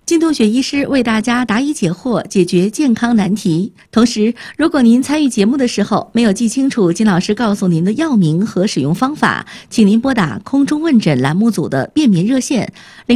金度雪医师为大家答疑解惑，解决健康难题。同时，如果您参与节目的时候没有记清楚金老师告诉您的药名和使用方法，请您拨打空中问诊栏目组的便民热线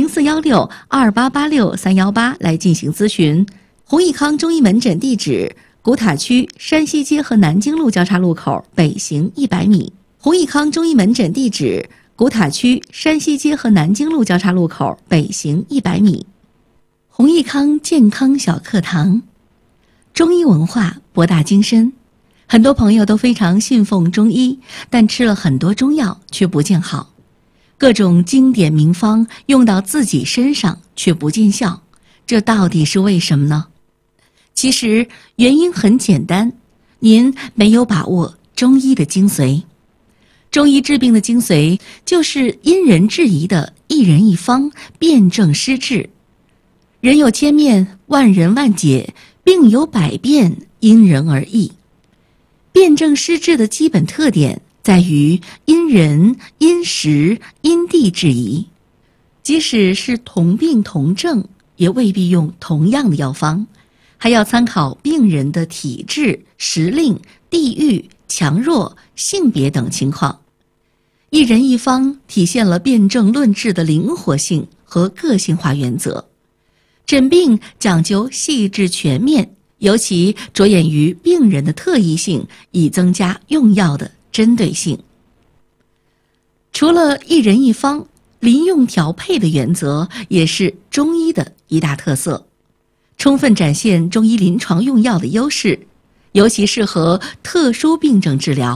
041628863183来进行咨询。弘益康中医门诊地址：古塔区山西街和南京路交叉路口北行100米。弘益康中医门诊地址：古塔区山西街和南京路交叉路口北行100米。弘益康健康小课堂，中医文化博大精深，很多朋友都非常信奉中医，但吃了很多中药却不见好，各种经典名方用到自己身上却不见效，这到底是为什么呢？其实原因很简单，您没有把握中医的精髓。中医治病的精髓就是因人制宜的一人一方，辨证施治。人有千面，万人万解，病有百变，因人而异。辨证施治的基本特点在于因人、因时、因地制宜。即使是同病同症，也未必用同样的药方，还要参考病人的体质、时令、地域、强弱、性别等情况。一人一方体现了辨证论治的灵活性和个性化原则。诊病讲究细致全面，尤其着眼于病人的特异性，以增加用药的针对性。除了一人一方，临用调配的原则也是中医的一大特色，充分展现中医临床用药的优势，尤其适合特殊病症治疗。